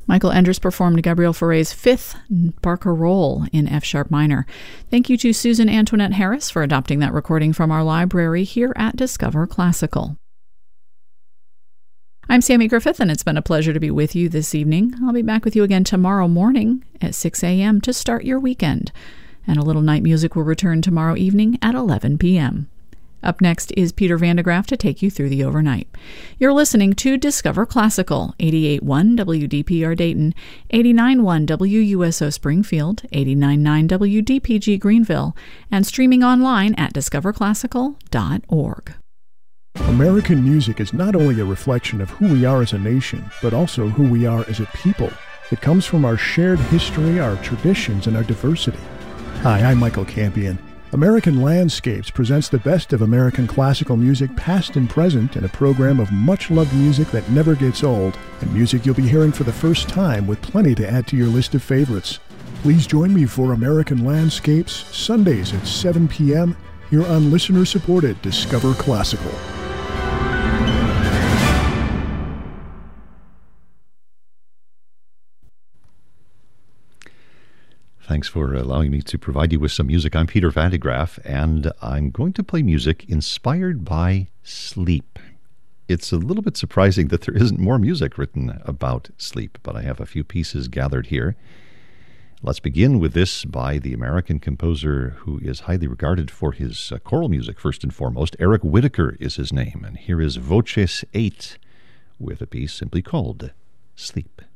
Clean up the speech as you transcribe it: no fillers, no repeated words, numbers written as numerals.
Michael Endres performed Gabriel Fauré's fifth barcarolle in F-sharp minor. Thank you to Susan Antoinette Harris for adopting that recording from our library here at Discover Classical. I'm Sammy Griffith, and it's been a pleasure to be with you this evening. I'll be back with you again tomorrow morning at 6 a.m. to start your weekend. And a little night music will return tomorrow evening at 11 p.m. Up next is Peter Van de Graaff to take you through the overnight. You're listening to Discover Classical, 88.1 WDPR Dayton, 89.1 WUSO Springfield, 89.9 WDPG Greenville, and streaming online at discoverclassical.org. American music is not only a reflection of who we are as a nation, but also who we are as a people. It comes from our shared history, our traditions, and our diversity. Hi, I'm Michael Campion. American Landscapes presents the best of American classical music, past and present, in a program of much-loved music that never gets old, and music you'll be hearing for the first time with plenty to add to your list of favorites. Please join me for American Landscapes, Sundays at 7 p.m., here on listener-supported Discover Classical. Thanks for allowing me to provide you with some music. I'm Peter Van de Graaff, and I'm going to play music inspired by sleep. It's a little bit surprising that there isn't more music written about sleep, but I have a few pieces gathered here. Let's begin with this by the American composer who is highly regarded for his choral music, first and foremost. Eric Whitacre is his name, and here is Voces 8 with a piece simply called Sleep.